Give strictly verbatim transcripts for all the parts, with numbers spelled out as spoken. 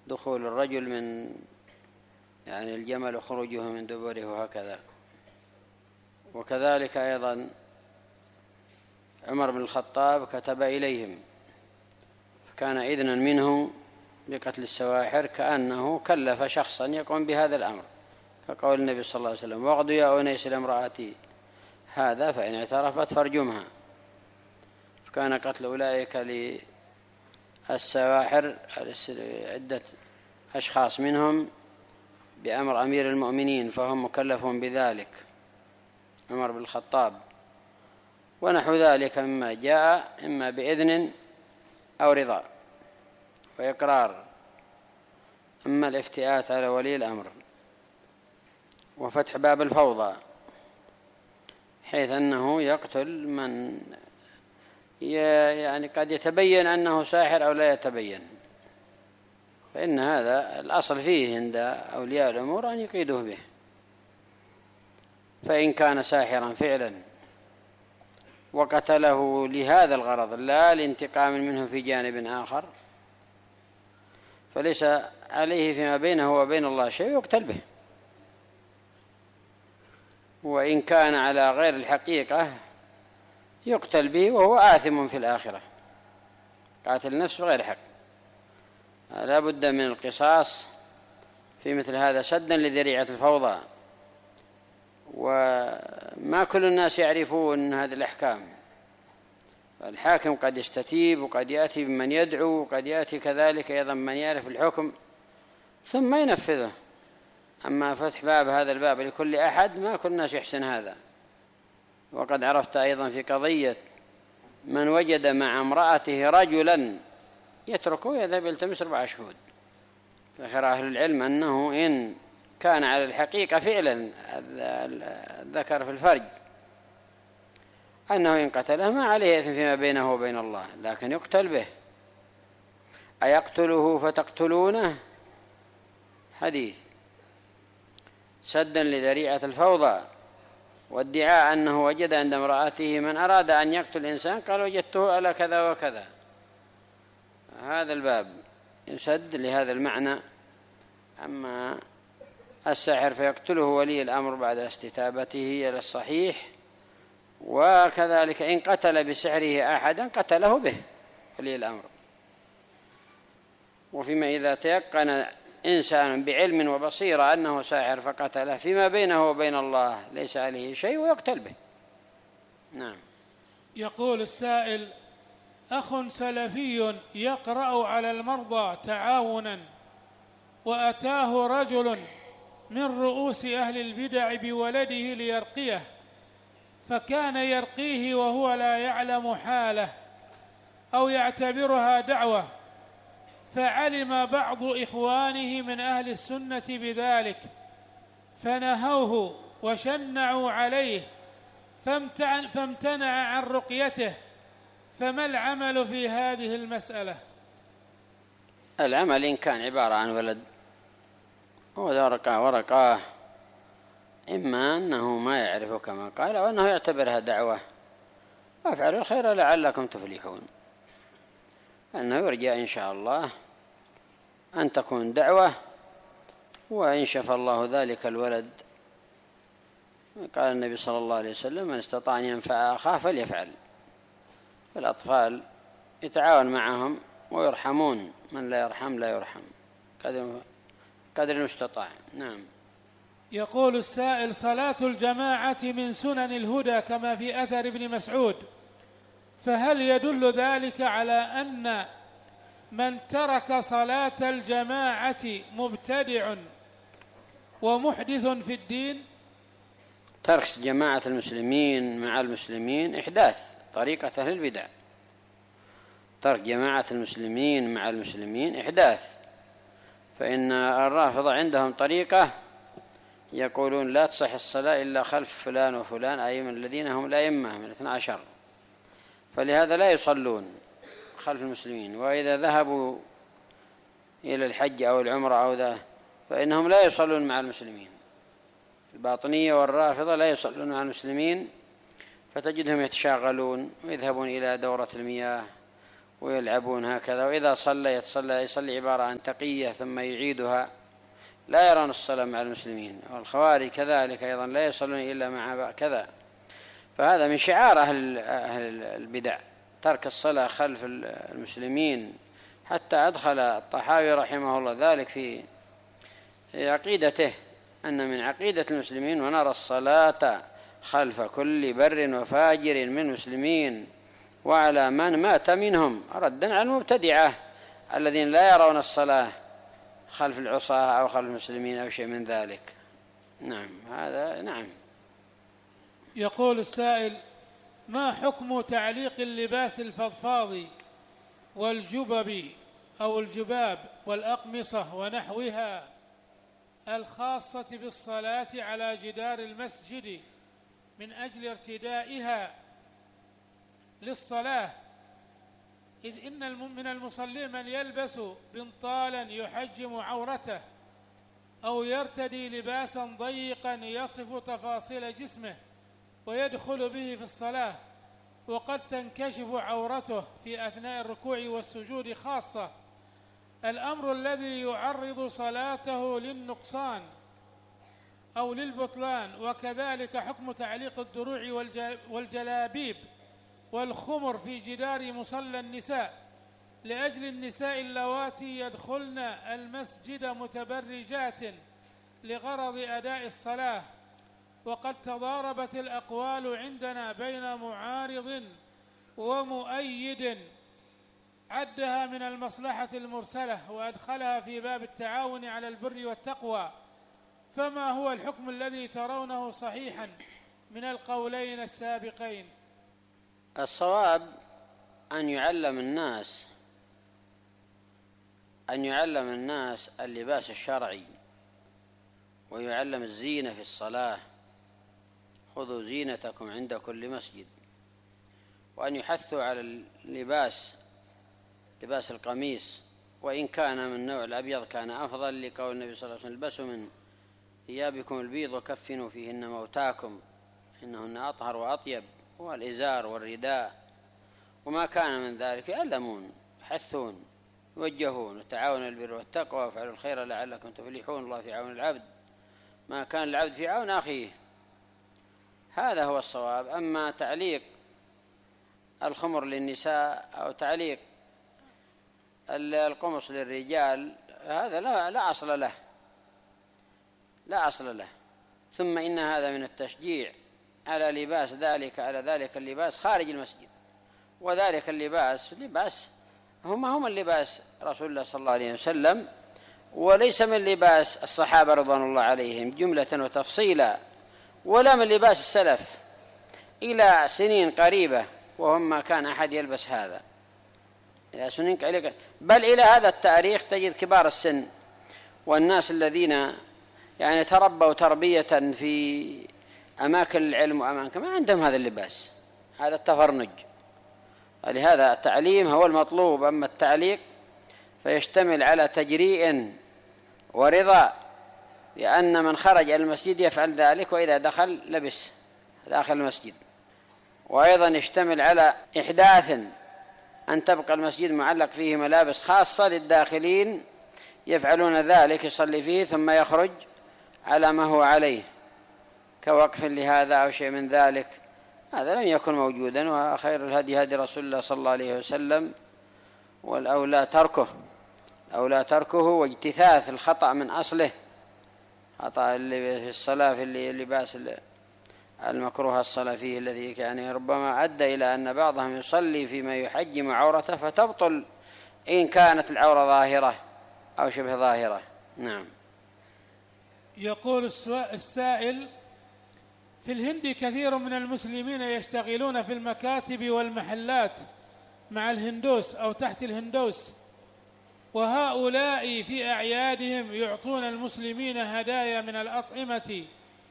دخول الرجل من يعني الجمل وخروجه من دبره وهكذا. وكذلك أيضا عمر بن الخطاب كتب إليهم فكان إذنا منه بقتل السواحر، كأنه كلف شخصا يقوم بهذا الأمر، كقول النبي صلى الله عليه وسلم: واغدوا يا أنيس لامرأتي هذا فإن اعترفت فارجمها. فكان قتل أولئك للسواحر عدة أشخاص منهم بأمر أمير المؤمنين، فهم مكلفون بذلك عمر بن الخطاب. ونحو ذلك مما جاء إما بإذن أو رضا وإقرار. أما الافتئات على ولي الأمر وفتح باب الفوضى حيث أنه يقتل من يعني قد يتبين أنه ساحر أو لا يتبين، فإن هذا الأصل فيه عند أولياء الأمور أن يقيدوه به. فإن كان ساحرا فعلا وقتله لهذا الغرض لا لانتقام منه في جانب آخر فليس عليه فيما بينه وبين الله شيء يقتل به. وإن كان على غير الحقيقة يقتل به وهو آثم في الآخرة، قاتل نفسه غير حق. لا بد من القصاص في مثل هذا سدا لذريعة الفوضى. وما كل الناس يعرفون هذه الأحكام، الحاكم قد يستتيب وقد يأتي بمن يدعو وقد يأتي كذلك أيضا من يعرف الحكم ثم ينفذه. أما فتح باب هذا الباب لكل أحد ما كل الناس يحسن هذا. وقد عرفت أيضا في قضية من وجد مع امرأته رجلا يتركه يذهب يلتمس أربع شهود. فخير أهل العلم أنه إن كان على الحقيقة فعلا الذكر في الفرج أنه إن قتله ما عليه إثم فيما بينه وبين الله، لكن يقتل به. أيقتله فتقتلونه؟ حديث سدا لذريعة الفوضى وادعاء أنه وجد عند امرأته من أراد أن يقتل إنسان قال وجدته على كذا وكذا. هذا الباب يسد لهذا المعنى. أما الساحر فيقتله ولي الأمر بعد استتابته إلى الصحيح. وكذلك إن قتل بسحره أحدا قتله به ولي الأمر. وفيما إذا تيقن إنسان بعلم وبصيرة أنه ساحر فقتله فيما بينه وبين الله ليس عليه شيء ويقتل به. نعم. يقول السائل: أخ سلفي يقرأ على المرضى تعاونا وأتاه رجل من رؤوس أهل البدع بولده ليرقيه، فكان يرقيه وهو لا يعلم حاله أو يعتبرها دعوة، فعلم بعض إخوانه من أهل السنة بذلك فنهوه وشنعوا عليه فامتنع عن رقيته، فما العمل في هذه المسألة؟ العمل إن كان عبارة عن ولد ورقاه ورقاه إما أنه ما يعرفه كما قال أو أنه يعتبرها دعوة، وافعلوا الخير لعلكم تفلحون، أنه يرجى إن شاء الله أن تكون دعوة. وإن شفى الله ذلك الولد قال النبي صلى الله عليه وسلم: من استطاع أن ينفع أخاه فليفعل. الأطفال يتعاون معهم ويرحمون، من لا يرحم لا يرحم قدر المستطاع. نعم. يقول السائل: صلاة الجماعة من سنن الهدى كما في أثر ابن مسعود، فهل يدل ذلك على أن من ترك صلاة الجماعة مبتدع ومحدث في الدين؟ ترك جماعة المسلمين مع المسلمين إحداث طريقة أهل البدع. ترك جماعة المسلمين مع المسلمين إحداث. فإن الرافضة عندهم طريقة يقولون لا تصح الصلاة إلا خلف فلان وفلان، أي من الذين هم الأئمة من الاثنى عشر، فلهذا لا يصلون خلف المسلمين. وإذا ذهبوا إلى الحج أو العمرة أو ذا فإنهم لا يصلون مع المسلمين. الباطنية والرافضة لا يصلون مع المسلمين، فتجدهم يتشاغلون ويذهبون إلى دورة المياه ويلعبون هكذا. وإذا صلى يتصلى يصلي عبارة عن تقية ثم يعيدها، لا يرون الصلاة مع المسلمين. والخوارج كذلك أيضا لا يصلون إلا مع كذا. فهذا من شعار أهل أهل البدع ترك الصلاة خلف المسلمين، حتى أدخل الطحاوي رحمه الله ذلك في عقيدته، أن من عقيدة المسلمين ونرى الصلاة خلف كل بر وفاجر من المسلمين وعلى من مات منهم، ردا على المبتدعة الذين لا يرون الصلاة خلف العصاة أو خلف المسلمين أو شيء من ذلك. نعم هذا نعم. يقول السائل: ما حكم تعليق اللباس الفضفاض والجبب أو الجباب والأقمصة ونحوها الخاصة بالصلاة على جدار المسجد من أجل ارتدائها للصلاة، إذ إن من المصلين من يلبس بنطالا يحجم عورته أو يرتدي لباسا ضيقا يصف تفاصيل جسمه ويدخل به في الصلاة، وقد تنكشف عورته في أثناء الركوع والسجود خاصة، الأمر الذي يعرض صلاته للنقصان أو للبطلان. وكذلك حكم تعليق الدروع والجلابيب والخمر في جدار مصلى النساء لأجل النساء اللواتي يدخلن المسجد متبرجات لغرض أداء الصلاة. وقد تضاربت الأقوال عندنا بين معارض ومؤيد عدها من المصلحة المرسلة وأدخلها في باب التعاون على البر والتقوى، فما هو الحكم الذي ترونه صحيحا من القولين السابقين؟ الصواب أن يعلم الناس أن يعلم الناس اللباس الشرعي، ويعلم الزينة في الصلاة، خذوا زينتكم عند كل مسجد، وأن يحثوا على اللباس لباس القميص، وإن كان من نوع الأبيض كان أفضل، لقول النبي صلى الله عليه وسلم: البسوا من ثيابكم البيض وكفنوا فيهن موتاكم إنهن أطهر وأطيب، والإزار والرداء وما كان من ذلك يعلمون يحثون يوجهون وتعاونوا البر والتقوى وافعلوا الخير لعلكم تفلحون، الله في عون العبد ما كان العبد في عون أخيه. هذا هو الصواب. أما تعليق الخمر للنساء أو تعليق القمص للرجال هذا لا, لا أصل له لا أصل له ثم إن هذا من التشجيع على لباس ذلك على ذلك اللباس خارج المسجد، وذلك اللباس لباس هم هم اللباس رسول الله صلى الله عليه وسلم، وليس من لباس الصحابة رضوان الله عليهم جملة وتفصيلا، ولا من لباس السلف إلى سنين قريبة وهم ما كان أحد يلبس هذا إلى سنين قريبة، بل إلى هذا التاريخ تجد كبار السن والناس الذين يعني تربوا تربية في أماكن العلم وأماكن ما عندهم هذا اللباس، هذا التفرنج. لهذا التعليم هو المطلوب، أما التعليق فيشتمل على تجريء ورضا بأن من خرج إلى المسجد يفعل ذلك، وإذا دخل لبس داخل المسجد. وأيضا يشتمل على إحداث أن تبقى المسجد معلق فيه ملابس خاصة للداخلين يفعلون ذلك، يصلي فيه ثم يخرج على ما هو عليه كوقف لهذا أو شيء من ذلك، هذا لم يكن موجودا. وخير الهدي هدي رسول الله صلى الله عليه وسلم، والأولى تركه أولى تركه واجتثاث الخطأ من أصله، خطأ اللي في الصلاة في اللباس المكروه الصلاة فيه الذي يعني ربما أدى إلى أن بعضهم يصلي فيما يحجم عورته فتبطل إن كانت العورة ظاهرة أو شبه ظاهرة. نعم. يقول السائل: في الهند كثير من المسلمين يشتغلون في المكاتب والمحلات مع الهندوس أو تحت الهندوس، وهؤلاء في أعيادهم يعطون المسلمين هدايا من الأطعمة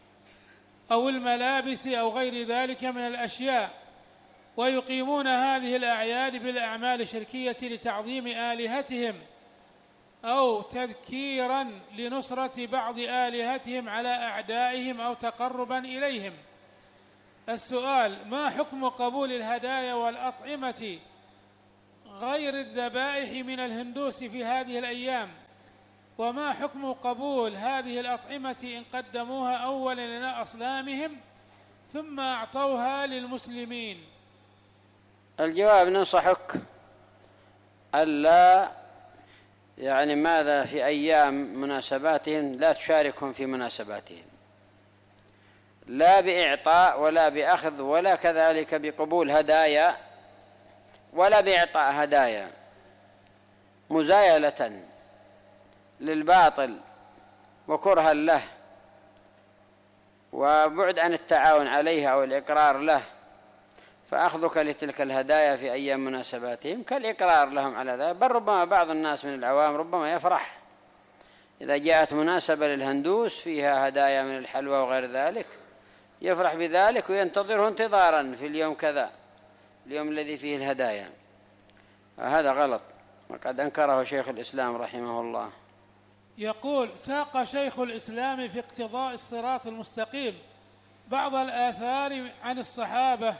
أو الملابس أو غير ذلك من الأشياء، ويقيمون هذه الأعياد بالأعمال الشركية لتعظيم آلهتهم أو تذكيرا لنصرة بعض آلهتهم على أعدائهم أو تقربا إليهم. السؤال: ما حكم قبول الهدايا والأطعمة غير الذبائح من الهندوس في هذه الأيام؟ وما حكم قبول هذه الأطعمة إن قدموها أولا لأصنامهم ثم أعطوها للمسلمين؟ الجواب: ننصحك ألا يعني ماذا في أيام مناسباتهم لا تشاركهم في مناسباتهم، لا بإعطاء ولا بأخذ ولا كذلك بقبول هدايا ولا بإعطاء هدايا، مزايلة للباطل وكرها له وبعد عن التعاون عليه أو الإقرار له. فأخذك لتلك الهدايا في أيام مناسباتهم كالإقرار لهم على ذلك. بل ربما بعض الناس من العوام ربما يفرح إذا جاءت مناسبة للهندوس فيها هدايا من الحلوى وغير ذلك، يفرح بذلك وينتظره انتظارا في اليوم كذا، اليوم الذي فيه الهدايا. هذا غلط وقد أنكره شيخ الإسلام رحمه الله. يقول: ساق شيخ الإسلام في اقتضاء الصراط المستقيم بعض الآثار عن الصحابة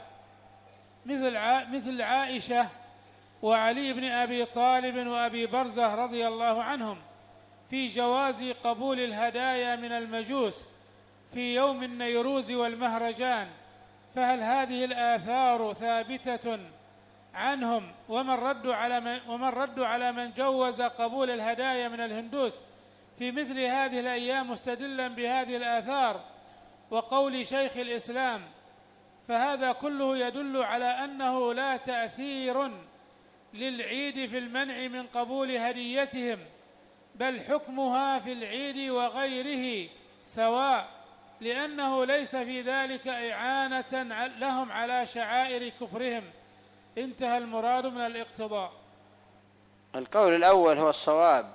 مثل مثل عائشة وعلي بن أبي طالب وأبي برزة رضي الله عنهم في جواز قبول الهدايا من المجوس في يوم النيروز والمهرجان، فهل هذه الآثار ثابتة عنهم؟ ومن رد على من ومن رد على من جوز قبول الهدايا من الهندوس في مثل هذه الأيام مستدلا بهذه الآثار وقول شيخ الإسلام، فهذا كله يدل على أنه لا تأثير للعيد في المنع من قبول هديتهم، بل حكمها في العيد وغيره سواء، لأنه ليس في ذلك إعانة لهم على شعائر كفرهم. انتهى المراد من الاقتضاء. القول الأول هو الصواب،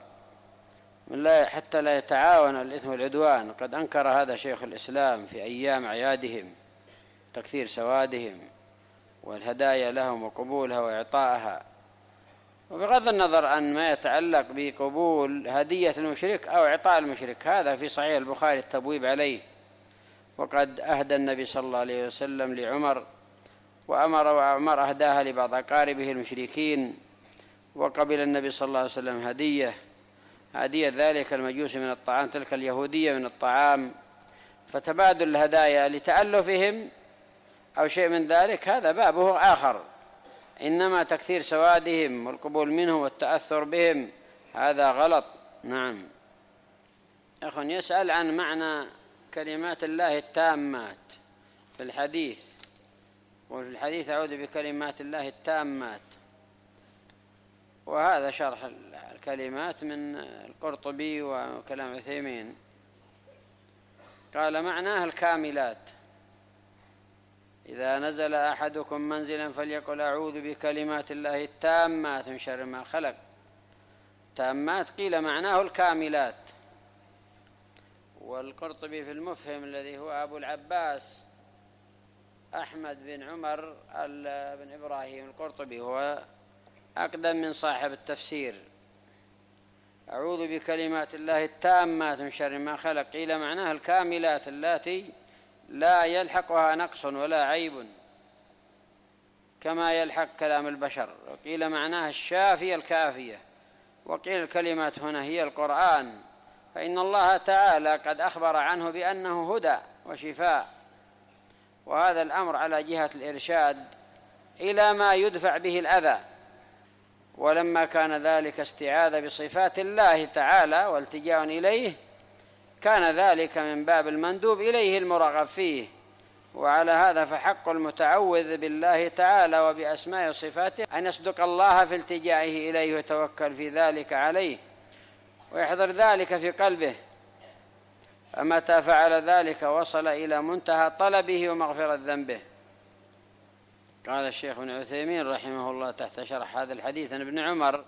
من لا حتى لا يتعاون الإثم والعدوان. قد أنكر هذا شيخ الإسلام في أيام أعيادهم تكثير سوادهم والهدايا لهم وقبولها وإعطائها، وبغض النظر عن ما يتعلق بقبول هدية المشرك أو إعطاء المشرك، هذا في صحيح البخاري التبويب عليه. وقد أهدى النبي صلى الله عليه وسلم لعمر وأمر وعمر أهداها لبعض أقاربه المشركين، وقبل النبي صلى الله عليه وسلم هدية هدية ذلك المجوس من الطعام، تلك اليهودية من الطعام، فتبادل الهدايا لتألفهم أو شيء من ذلك هذا بابه آخر. إنما تكثير سوادهم والقبول منهم والتأثر بهم هذا غلط. نعم. أخ يسأل عن معنى كلمات الله التامات في الحديث، وفي الحديث أعوذ بكلمات الله التامات، وهذا شرح الكلمات من القرطبي وكلام عثيمين. قال معناه الكاملات: إذا نزل أحدكم منزلا فليقل أعوذ بكلمات الله التامات من شر ما خلق. تامات قيل معناه الكاملات. والقرطبي في المفهم الذي هو أبو العباس أحمد بن عمر بن إبراهيم القرطبي، هو أقدم من صاحب التفسير. أعوذ بكلمات الله التامات من شر ما خلق قيل معناها الكاملات التي لا يلحقها نقص ولا عيب كما يلحق كلام البشر، وقيل معناها الشافية الكافية، وقيل الكلمات هنا هي القرآن، فإن الله تعالى قد أخبر عنه بأنه هدى وشفاء، وهذا الأمر على جهة الإرشاد إلى ما يدفع به الأذى. ولما كان ذلك استعاذة بصفات الله تعالى والتجاء إليه كان ذلك من باب المندوب إليه المرغب فيه. وعلى هذا فحق المتعوذ بالله تعالى وبأسماء وصفاته أن يصدق الله في التجائه إليه ويتوكل في ذلك عليه ويحضر ذلك في قلبه، فمتى فعل ذلك وصل إلى منتهى طلبه ومغفرة ذنبه. قال الشيخ ابن عثيمين رحمه الله تحت شرح هذا الحديث عن ابن عمر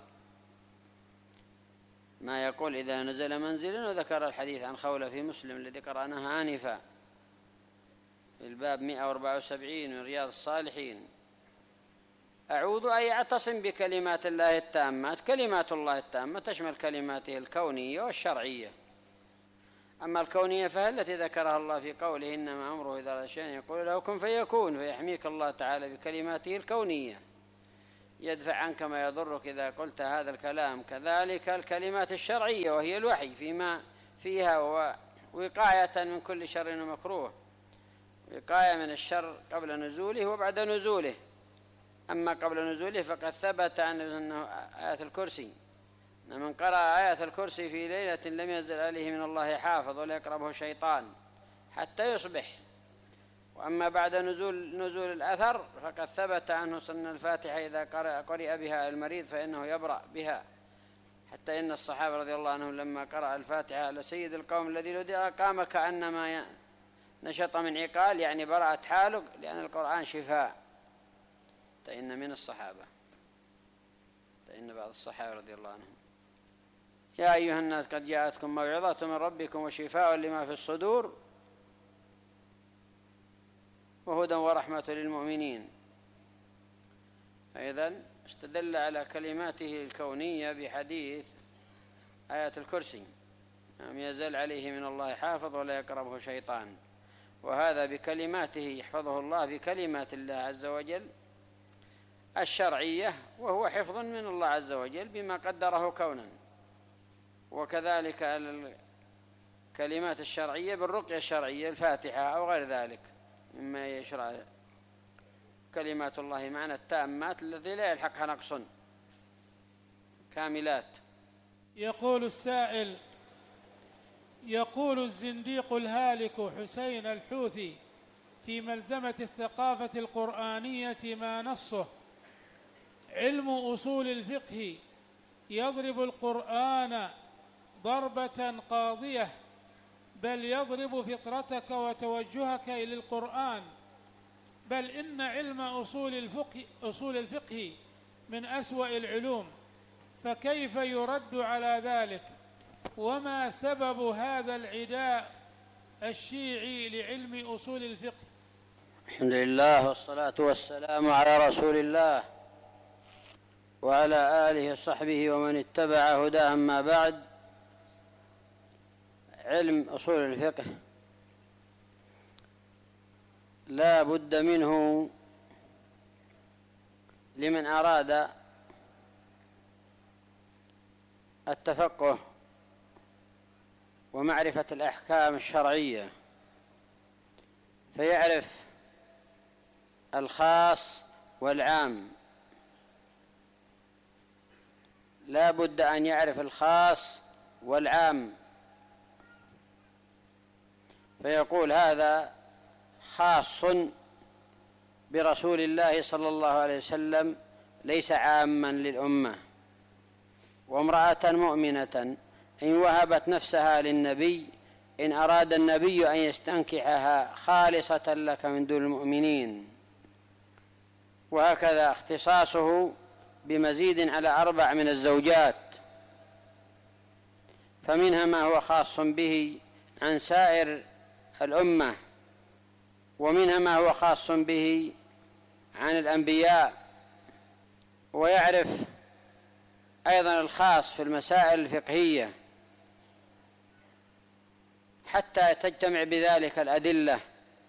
ما يقول إذا نزل منزلا، وذكر الحديث عن خولة في مسلم الذي قرأناها آنفا في الباب مئة وأربعة وسبعين من رياض الصالحين. أعوذ أي أعتصم بكلمات الله التامات. كلمات الله التامة تشمل كلماته الكونية والشرعية. أما الكونية فهي التي ذكرها الله في قوله إنما أمره إذا أراد شيئا يقول له كن فيكون، فيحميك الله تعالى بكلماته الكونية يدفع عنك ما يضرك إذا قلت هذا الكلام. كذلك الكلمات الشرعية وهي الوحي فيما فيها وقاية من كل شر ومكروه، وقاية من الشر قبل نزوله وبعد نزوله. أما قبل نزوله فقد ثبت أنه آية الكرسي، أن من قرأ آية الكرسي في ليلة لم ينزل عليه من الله حافظ ولا يقربه شيطان حتى يصبح. وأما بعد نزول نزول الأثر فقد ثبت عنه أن الفاتحة إذا قرئ بها المريض فإنه يبرأ بها، حتى إن الصحابة رضي الله عنهم لما قرأ الفاتحة على سيد القوم الذي لدي قام كأنما نشط من عقال، يعني برأت حاله، لأن القرآن شفاء. فإن من الصحابة فإن بعض الصحابة رضي الله عنهم: يا أيها الناس قد جاءتكم موعظة من ربكم وشفاء لما في الصدور وهدى ورحمة للمؤمنين. أيضا استدل على كلماته الكونية بحديث آية الكرسي: لم يزل عليه من الله حافظ ولا يقربه شيطان. وهذا بكلماته يحفظه الله بكلمات الله عز وجل الشرعية، وهو حفظ من الله عز وجل بما قدره كونا. وكذلك الكلمات الشرعية بالرقية الشرعية الفاتحة أو غير ذلك مما يشرع كلمات الله معنى التامات الذي لا يلحقها نقص، كاملات. يقول السائل: يقول الزنديق الهالك حسين الحوثي في ملزمة الثقافة القرآنية ما نصه: علم أصول الفقه يضرب القرآن ضربة قاضية، بل يضرب فطرتك وتوجهك إلى القرآن، بل إن علم أصول الفقه, أصول الفقه من أسوأ العلوم، فكيف يرد على ذلك؟ وما سبب هذا العداء الشيعي لعلم أصول الفقه؟ الحمد لله والصلاة والسلام على رسول الله وعلى آله وصحبه ومن اتبع هداه. أما بعد، علم أصول الفقه لا بد منه لمن أراد التفقه ومعرفة الأحكام الشرعية، فيعرف الخاص والعام. لا بد أن يعرف الخاص والعام، فيقول هذا خاص برسول الله صلى الله عليه وسلم ليس عاما للأمة. وامرأة مؤمنة إن وهبت نفسها للنبي إن أراد النبي أن يستنكحها خالصة لك من دون المؤمنين. وهكذا اختصاصه بمزيد على أربع من الزوجات، فمنها ما هو خاص به عن سائر الأمة، ومنها ما هو خاص به عن الأنبياء. ويعرف أيضا الخاص في المسائل الفقهية حتى تجتمع بذلك الأدلة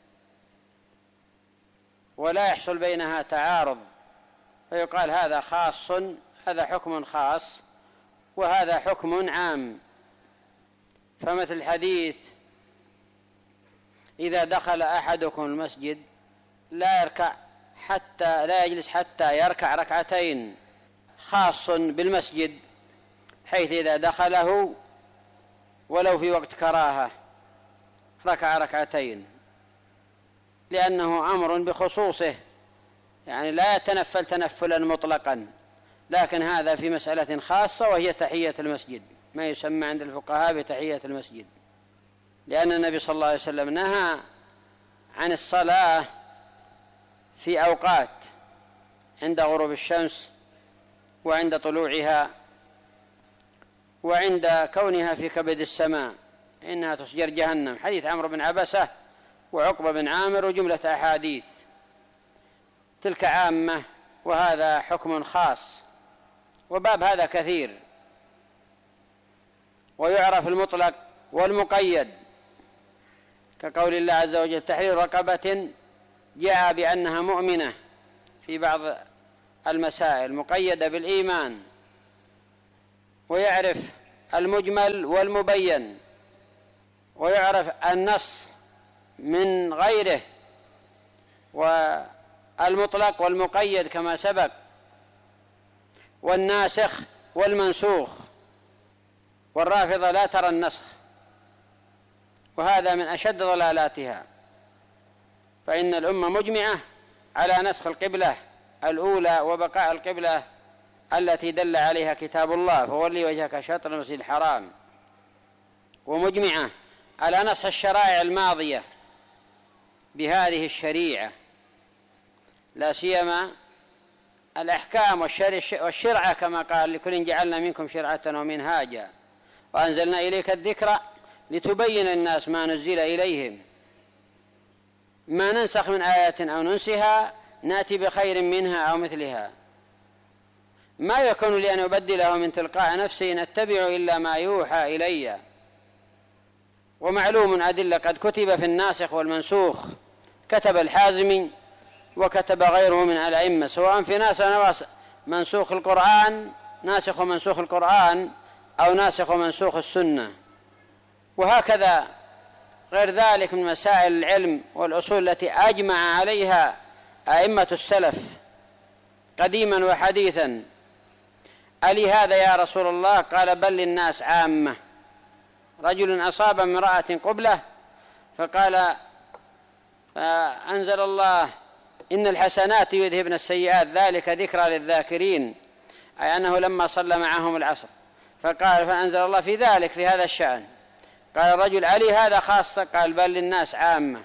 ولا يحصل بينها تعارض، فيقال هذا خاص، هذا حكم خاص وهذا حكم عام. فمثل الحديث: إذا دخل أحدكم المسجد لا يركع حتى لا يجلس حتى يركع ركعتين، خاص بالمسجد، حيث إذا دخله ولو في وقت كراهة ركع ركعتين، لأنه أمر بخصوصه، يعني لا يتنفل تنفلا مطلقا، لكن هذا في مسألة خاصة وهي تحية المسجد، ما يسمى عند الفقهاء بتحية المسجد، لأن النبي صلى الله عليه وسلم نهى عن الصلاة في أوقات عند غروب الشمس وعند طلوعها وعند كونها في كبد السماء إنها تسجر جهنم، حديث عمرو بن عبسة وعقبة بن عامر وجملة أحاديث. تلك عامة وهذا حكم خاص، وباب هذا كثير. ويعرف المطلق والمقيد، كقول الله عز وجل: تحرير رقبة، جاء بأنها مؤمنة في بعض المسائل مقيدة بالإيمان ويعرف المجمل والمبين ويعرف النص من غيره والمطلق والمقيد كما سبق والناسخ والمنسوخ، والرافضة لا ترى النسخ، وهذا من أشد ضلالاتها، فإن الأمة مجمعة على نسخ القبلة الأولى وبقاء القبلة التي دل عليها كتاب الله فولي وجهك شطر المسجد الحرام، ومجمعة على نسخ الشرائع الماضية بهذه الشريعة، لا سيما الأحكام والشرعة كما قال لكل جعلنا منكم شرعة ومنهاجا وأنزلنا إليك الذكر لتبين الناس ما نزل إليهم، ما ننسخ من آية أو ننسها نأتي بخير منها أو مثلها، ما يكون لي أن أبدله من تلقاء نفسي إن أتبع إلا ما يوحى إلي. ومعلوم أدلة قد كتب في الناسخ والمنسوخ، كتب الحازمي وكتب غيره من الأئمة، سواء في ناسخ منسوخ القرآن ناسخ ومنسوخ القرآن أو ناسخ ومنسوخ السنة، وهكذا غير ذلك من مسائل العلم والأصول التي أجمع عليها أئمة السلف قديما وحديثا. ألي هذا يا رسول الله؟ قال بل للناس عامة. رجل أصاب امرأة قبلة فقال فأنزل الله إن الحسنات يذهبن السيئات ذلك ذكرى للذاكرين، أي أنه لما صلى معهم العصر، فقال فأنزل الله في ذلك في هذا الشأن. قال الرجل ألي هذا خاصة؟ قال بل للناس عامة.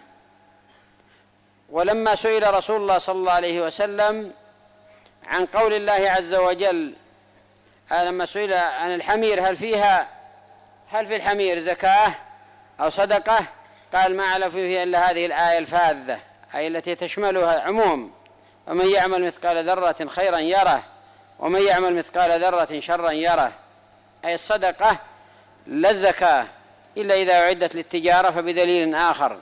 ولما سئل رسول الله صلى الله عليه وسلم عن قول الله عز وجل لما سئل عن الحمير هل فيها هل في الحمير زكاة أو صدقة؟ قال ما أعلم فيه إلا هذه الآية الفاذة، أي التي تشملها عموم ومن يعمل مثقال ذرة خيرا يره ومن يعمل مثقال ذرة شرا يره، أي الصدقة لا الزكاة إلا إذا أعدت للتجارة فبدليل آخر.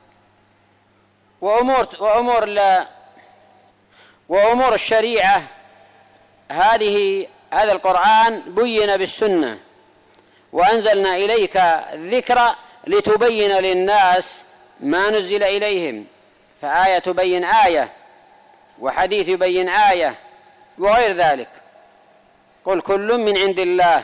وأمور, وأمور, لا وأمور الشريعة هذه هذا القرآن بين بالسنة، وأنزلنا إليك الذكر لتبين للناس ما نزل إليهم، فآية تبين آية وحديث يبين آية وغير ذلك. قل كل من عند الله،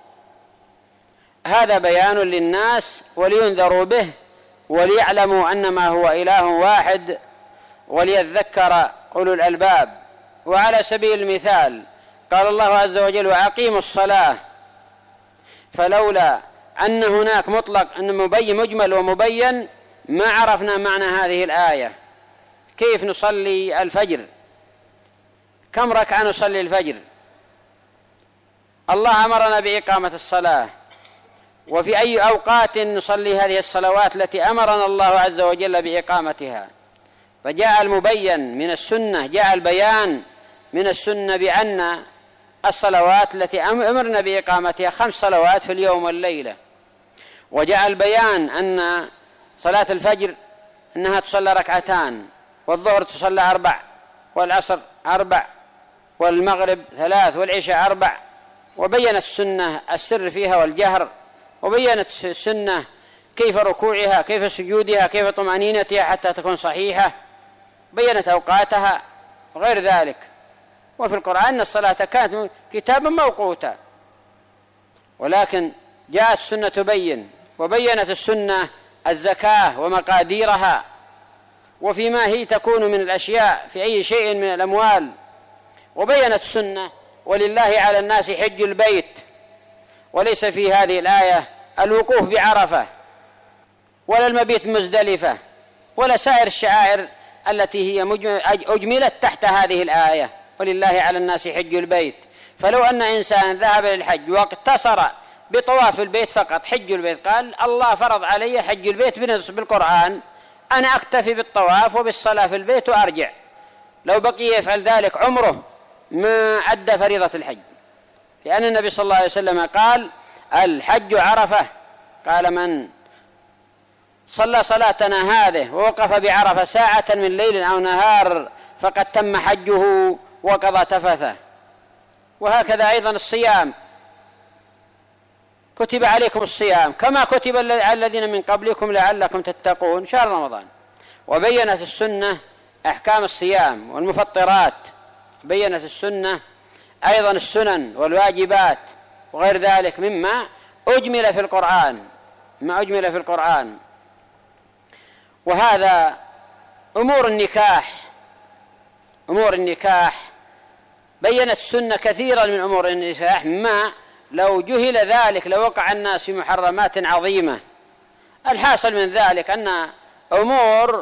هذا بيان للناس ولينذروا به وليعلموا أنما هو إله واحد وليذكر أولو الألباب. وعلى سبيل المثال قال الله عز وجل وأقيموا الصلاة، فلولا أن هناك مطلق أن مبين مجمل ومبين ما عرفنا معنى هذه الآية. كيف نصلي الفجر؟ كم ركعة نصلي الفجر؟ الله أمرنا بإقامة الصلاة، وفي أي أوقات نصلي هذه الصلوات التي أمرنا الله عز وجل بإقامتها؟ فجاء المبين من السنة، جاء البيان من السنة بأن الصلوات التي أمرنا بإقامتها خمس صلوات في اليوم والليلة، وجاء البيان أن صلاة الفجر أنها تصلى ركعتان، والظهر تصلى أربع، والعصر أربع، والمغرب ثلاث، والعشاء أربع. وبينت السنة السر فيها والجهر، وبينت السنة كيف ركوعها كيف سجودها كيف طمأنينتها حتى تكون صحيحة، بينت أوقاتها وغير ذلك. وفي القرآن أن الصلاة كانت كتابا موقوتا، ولكن جاءت السنة تبين، وبينت السنة الزكاة ومقاديرها وفيما هي تكون من الأشياء في أي شيء من الأموال، وبينت السنة ولله على الناس حج البيت، وليس في هذه الآية الوقوف بعرفة ولا المبيت مزدلفة ولا سائر الشعائر التي هي أجملت تحت هذه الآية ولله على الناس حج البيت. فلو أن إنسان ذهب للحج واقتصر بطواف البيت فقط حج البيت، قال الله فرض علي حج البيت بالقرآن، أنا أكتفي بالطواف وبالصلاة في البيت وأرجع، لو بقي يفعل ذلك عمره ما أدى فريضة الحج، لأن النبي صلى الله عليه وسلم قال الحج عرفة، قال من صلى صلاتنا هذه ووقف بعرفة ساعة من ليل أو نهار فقد تم حجه وقضى تفثه. وهكذا أيضا الصيام، كتب عليكم الصيام كما كتب على الذين من قبلكم لعلكم تتقون، شهر رمضان. وبينت السنة أحكام الصيام والمفطرات، بينت السنة أيضا السنن والواجبات وغير ذلك مما أجمل في القرآن، ما أجمل في القرآن. وهذا أمور النكاح، أمور النكاح بينت السنة كثيرا من أمور النكاح ما لو جهل ذلك لوقع الناس في محرمات عظيمة. الحاصل من ذلك أن أمور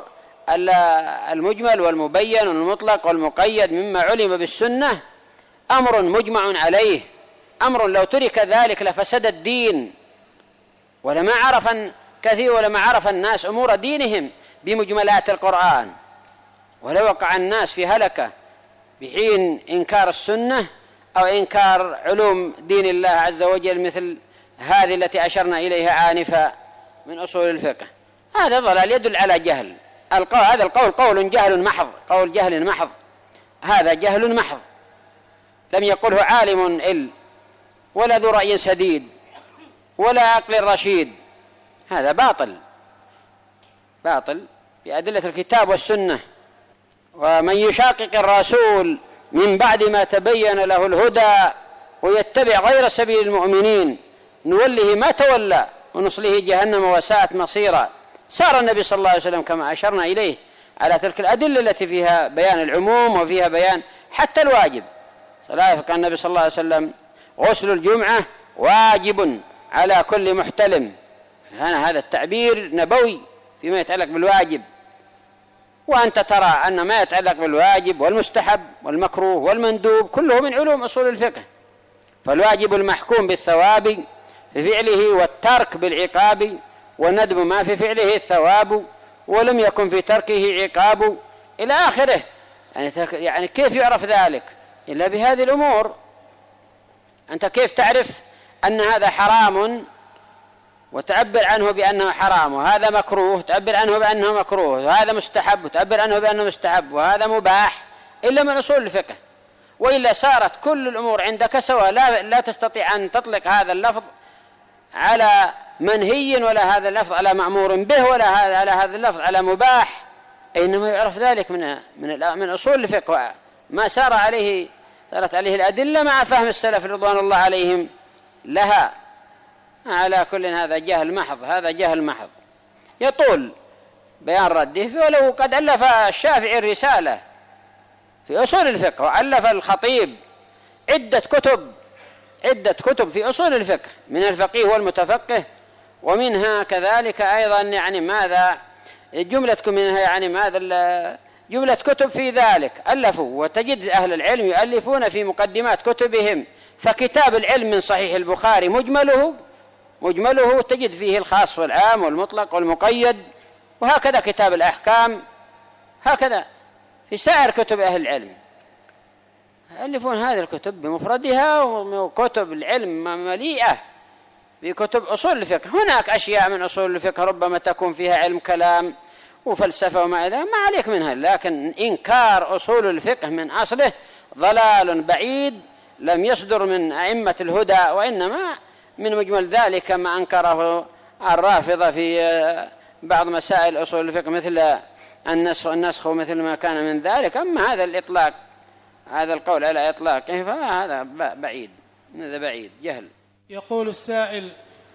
المجمل والمبين والمطلق والمقيد مما علم بالسنة أمر مجمع عليه، أمر لو ترك ذلك لفسد الدين، ولما عرف كثير ولما عرف الناس أمور دينهم بمجملات القرآن، ولو وقع الناس في هلكة بحين إنكار السنة أو إنكار علوم دين الله عز وجل مثل هذه التي أشرنا إليها آنفا من أصول الفقه. هذا ضلال يدل على جهل. هذا القول قول جهل محض، قول جهل محض، هذا جهل محض لم يقله عالم علم ولا ذو رأي سديد ولا عقل رشيد، هذا باطل باطل بأدلة الكتاب والسنة. ومن يشاقق الرسول من بعد ما تبين له الهدى ويتبع غير سبيل المؤمنين نوله ما تولى ونصله جهنم وساءت مصيرا. سار النبي صلى الله عليه وسلم كما أشرنا إليه على تلك الأدلة التي فيها بيان العموم وفيها بيان حتى الواجب. كان النبي صلى الله عليه وسلم غسل الجمعة واجب على كل محتلم، هذا التعبير نبوي فيما يتعلق بالواجب. وأنت ترى أن ما يتعلق بالواجب والمستحب والمكروه والمندوب كله من علوم أصول الفقه. فالواجب المحكوم بالثواب في فعله والترك بالعقاب، والندب ما في فعله الثواب ولم يكن في تركه عقاب إلى آخره. يعني, يعني كيف يعرف ذلك إلا بهذه الأمور؟ أنت كيف تعرف أن هذا حرام وتعبر عنه بأنه حرام، وهذا مكروه تعبر عنه بأنه مكروه، وهذا مستحب وتعبر عنه بأنه مستحب، وهذا مباح، إلا من أصول الفقه. وإلا صارت كل الأمور عندك سواء، لا, لا تستطيع أن تطلق هذا اللفظ على منهي ولا هذا اللفظ على مأمور به ولا على هذا اللفظ على مباح، إنما يعرف ذلك من من من أصول الفقه ما سار عليه سارت عليه الأدلة مع فهم السلف رضوان الله عليهم لها. على كل هذا جهل محض، هذا جهل محض يطول بيان رده. ولو قد ألف الشافعي الرسالة في أصول الفقه، وألف الخطيب عدة كتب عدة كتب في أصول الفقه من الفقيه والمتفقه، ومنها كذلك أيضا يعني ماذا جملة منها يعني ماذا جملة كتب في ذلك ألفوا. وتجد أهل العلم يؤلفون في مقدمات كتبهم، فكتاب العلم من صحيح البخاري مجمله مجمله تجد فيه الخاص والعام والمطلق والمقيد، وهكذا كتاب الأحكام، هكذا في سائر كتب أهل العلم يؤلفون هذه الكتب بمفردها، وكتب العلم مليئة بكتب أصول الفقه. هناك أشياء من أصول الفقه ربما تكون فيها علم كلام وفلسفة وما إلى ما عليك منها، لكن إنكار أصول الفقه من أصله ضلال بعيد لم يصدر من أئمة الهدى، وإنما من مجمل ذلك ما أنكره الرافضة في بعض مسائل أصول الفقه مثل النسخ النسخ ومثل ما كان من ذلك. أما هذا الإطلاق، هذا القول على إطلاقه فهذا بعيد، هذا بعيد جهل. يقول السائل: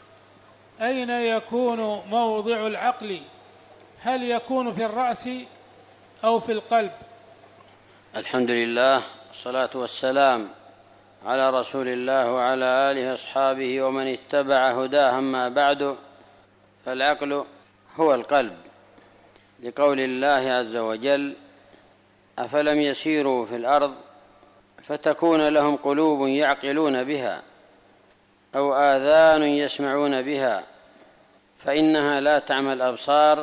أين يكون موضع العقل؟ هل يكون في الرأس أو في القلب؟ الحمد لله والصلاة والسلام على رسول الله وعلى آله وأصحابه ومن اتبع هداه. أما بعد، فالعقل هو القلب، لقول الله عز وجل: أفلم يسيروا في الأرض فتكون لهم قلوب يعقلون بها أو آذان يسمعون بها فإنها لا تعمى الأبصار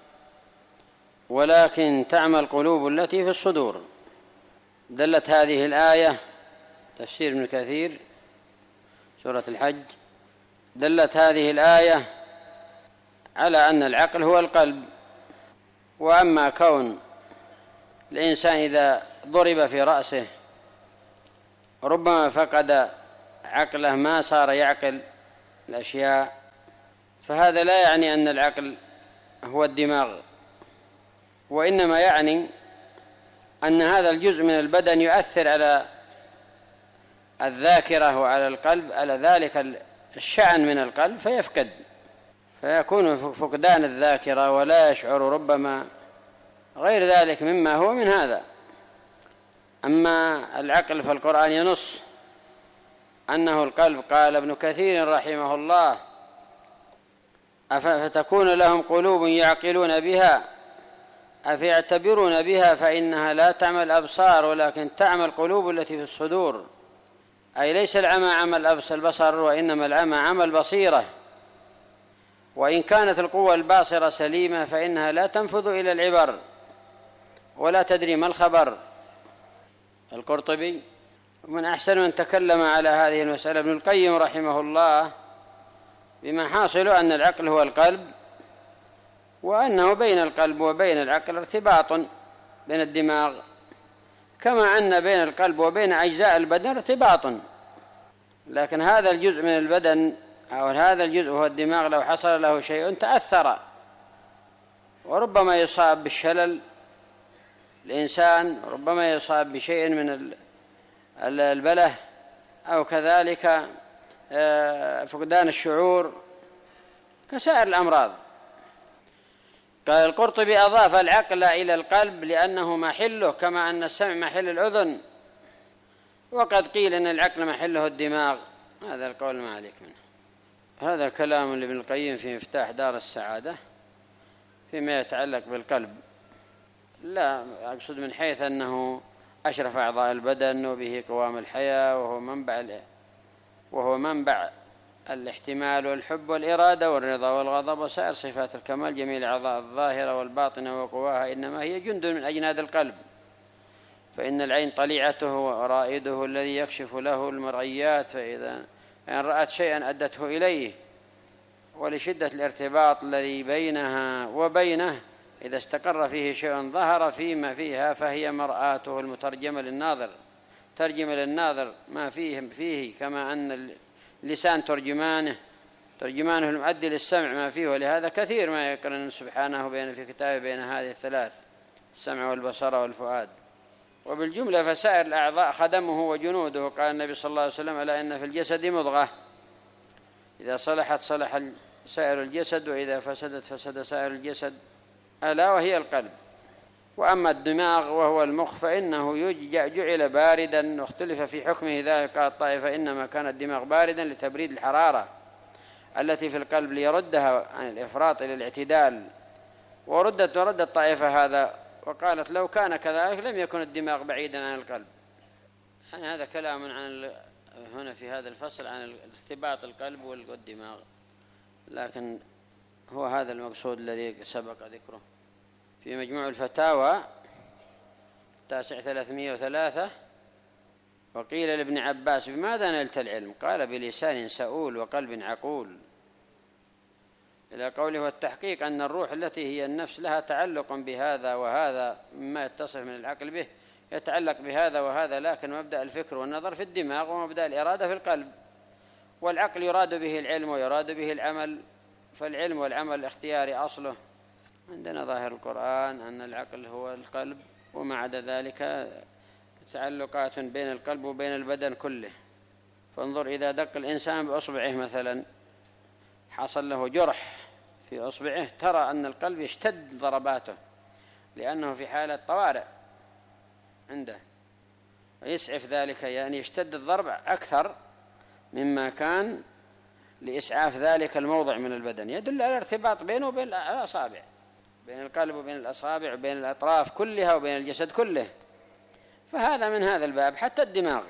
ولكن تعمى القلوب التي في الصدور. دلت هذه الآية، تفسير ابن كثير سورة الحج، دلت هذه الآية على أن العقل هو القلب. وأما كون الإنسان إذا ضرب في رأسه ربما فقد عقله ما صار يعقل الأشياء، فهذا لا يعني أن العقل هو الدماغ، وإنما يعني أن هذا الجزء من البدن يؤثر على الذاكرة وعلى القلب، على ذلك الشأن من القلب فيفقد، فيكون فقدان الذاكرة ولا يشعر ربما غير ذلك مما هو من هذا. أما العقل فالقرآن ينص أنه القلب. قال ابن كثير رحمه الله: أفتكون لهم قلوب يعقلون بها أفيعتبرون بها فإنها لا تعمى الأبصار ولكن تعمى القلوب التي في الصدور. أي ليس العمى عمى البصر، وإنما العمى عمى البصيرة، وإن كانت القوة الباصرة سليمة فإنها لا تنفذ إلى العبر ولا تدري ما الخبر. القرطبي من أحسن من تكلم على هذه المسألة ابن القيم رحمه الله، بما حاصل أن العقل هو القلب، وأنه بين القلب وبين العقل ارتباط بين الدماغ، كما أن بين القلب وبين أجزاء البدن ارتباط، لكن هذا الجزء من البدن أو هذا الجزء هو الدماغ لو حصل له شيء تأثر، وربما يصاب بالشلل الإنسان، ربما يصاب بشيء من البله، أو كذلك فقدان الشعور كسائر الأمراض. قال القرطبي: أضاف العقل إلى القلب لأنه محله، كما أن السمع محل الأذن، وقد قيل أن العقل محله الدماغ. هذا القول ما عليك منه. هذا كلام لابن القيم في مفتاح دار السعادة فيما يتعلق بالقلب. لا أقصد من حيث أنه أشرف أعضاء البدن وبه قوام الحياة، وهو منبع وهو منبع الاحتمال والحب والإرادة والرضا والغضب وسائر صفات الكمال. جميع الأعضاء الظاهرة والباطنة وقواها إنما هي جند من أجناد القلب، فإن العين طليعته ورائده الذي يكشف له المرئيات، فإذا إن رأت شيئا أدته إليه، ولشدة الارتباط الذي بينها وبينه إذا استقر فيه شيء ظهر فيما فيها فهي مرآته المترجمة للناظر، ترجم للناظر ما فيه فيه، كما أن اللسان ترجمانه ترجمانه المؤدي للسمع ما فيه. ولهذا كثير ما يقرن سبحانه بين في كتابه بين هذه الثلاث: السمع والبصر والفؤاد. وبالجملة فسائر الأعضاء خدمه وجنوده. قال النبي صلى الله عليه وسلم: ألا إن في الجسد مضغة إذا صلحت صلح سائر الجسد وإذا فسدت فسد سائر الجسد، ألا وهي القلب. وأما الدماغ وهو المخ فإنه جعل باردا، واختلف في حكمه ذلك. قال الطائفة: إنما كان الدماغ باردا لتبريد الحرارة التي في القلب ليردها عن الإفراط إلى الاعتدال، وردت ورد الطائفة هذا وقالت: لو كان كذلك لم يكن الدماغ بعيدا عن القلب. يعني هذا كلام عن هنا في هذا الفصل عن ارتباط القلب والدماغ، لكن هو هذا المقصود الذي سبق ذكره في مجموع الفتاوى تاسع ثلاثمائة وثلاثة. وقيل لابن عباس: بماذا نلت العلم؟ قال: بلسان سؤول وقلب عقول، إلى قوله: والتحقيق أن الروح التي هي النفس لها تعلق بهذا وهذا مما يتصف من العقل به، يتعلق بهذا وهذا، لكن مبدأ الفكر والنظر في الدماغ ومبدأ الإرادة في القلب. والعقل يراد به العلم ويراد به العمل، فالعلم والعمل الاختياري أصله. عندنا ظاهر القرآن أن العقل هو القلب، وما عدا ذلك تعلقات بين القلب وبين البدن كله. فانظر إذا دق الإنسان بأصبعه مثلا، حصل له جرح في أصبعه، ترى أن القلب يشتد ضرباته لأنه في حالة طوارئ عنده، ويسعف ذلك، يعني يشتد الضرب أكثر مما كان لإسعاف ذلك الموضع من البدن. يدل على الارتباط بينه وبين الأصابع، بين القلب وبين الأصابع وبين الأطراف كلها وبين الجسد كله. فهذا من هذا الباب. حتى الدماغ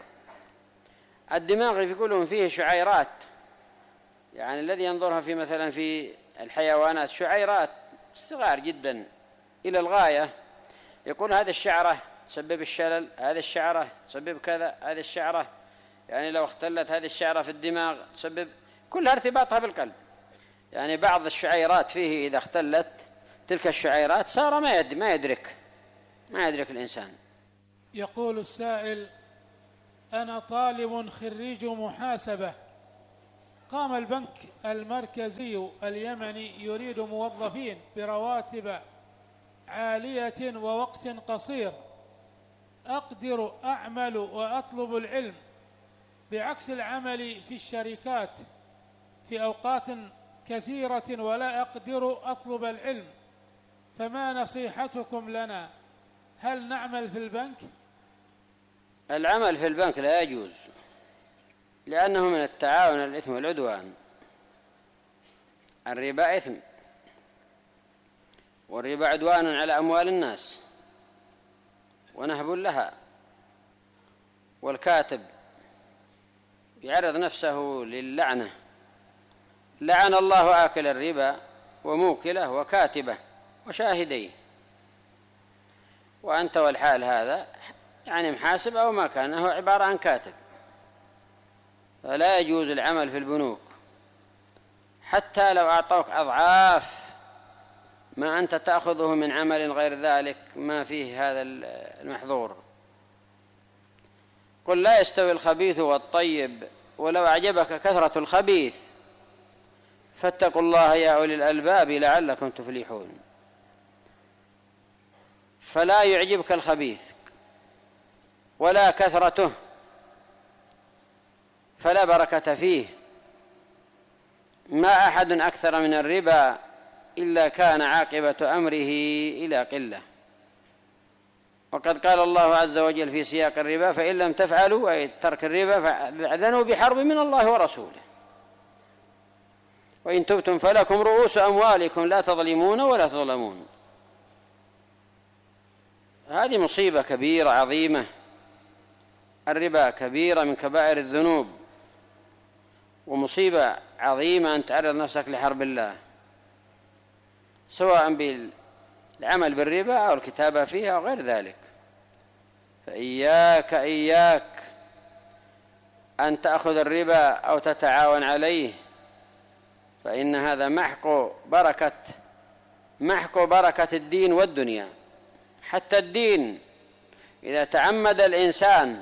الدماغ يقولون فيه شعيرات، يعني الذي ينظرها في مثلا في الحيوانات شعيرات صغار جدا إلى الغاية، يقول هذه الشعرة تسبب الشلل، هذه الشعرة تسبب كذا، هذه الشعرة يعني لو اختلت هذه الشعرة في الدماغ تسبب، كلها ارتباطها بالقلب. يعني بعض الشعيرات فيه إذا اختلت تلك الشعيرات صار ما يد ما يدرك ما يدرك الإنسان. يقول السائل: أنا طالب خريج محاسبة، قام البنك المركزي اليمني يريد موظفين برواتب عالية ووقت قصير، أقدر أعمل وأطلب العلم بعكس العمل في الشركات في أوقات كثيرة ولا أقدر أطلب العلم، فما نصيحتكم لنا؟ هل نعمل في البنك؟ العمل في البنك لا يجوز، لأنه من التعاون على الإثم والعدوان. الربا إثم، والربا عدوان على أموال الناس ونهب لها، والكاتب يعرض نفسه للعنة. لعن الله آكل الربا وموكله وكاتبه وشاهديه، وأنت والحال هذا يعني محاسب أو ما كان، هو عبارة عن كاتب. فلا يجوز العمل في البنوك حتى لو أعطوك أضعاف ما أنت تأخذه من عمل غير ذلك ما فيه هذا المحظور. قل لا يستوي الخبيث والطيب ولو أعجبك كثرة الخبيث فاتقوا الله يا أولي الألباب لعلكم تفلحون. فلا يعجبك الخبيث ولا كثرته فلا بركة فيه. ما أحد أكثر من الربا إلا كان عاقبة أمره إلى قلة. وقد قال الله عز وجل في سياق الربا: فإن لم تفعلوا أي ترك الربا فأذنوا بحرب من الله ورسوله، وإن تبتم فلكم رؤوس أموالكم لا تظلمون ولا تظلمون. هذه مصيبة كبيرة عظيمة. الربا كبيرة من كبائر الذنوب، ومصيبة عظيمة أن تعرض نفسك لحرب الله، سواء بالعمل بالربا أو الكتابة فيها أو غير ذلك. فإياك إياك أن تأخذ الربا أو تتعاون عليه، فإن هذا محق بركة محق بركة الدين والدنيا. حتى الدين إذا تعمد الإنسان